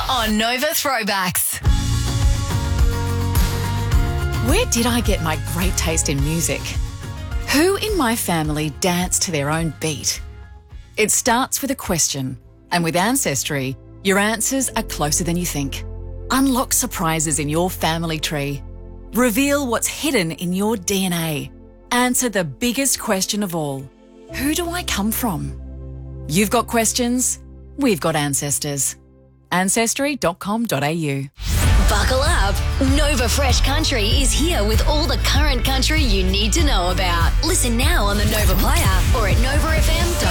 on Nova Throwbacks. Where did I get my great taste in music? Who in my family danced to their own beat? It starts with a question, and with Ancestry, your answers are closer than you think. Unlock surprises in your family tree. Reveal what's hidden in your DNA. Answer the biggest question of all. Who do I come from? You've got questions, we've got ancestors. Ancestry.com.au. Buckle up. Nova Fresh Country is here with all the current country you need to know about. Listen now on the Nova Player or at novafm.com.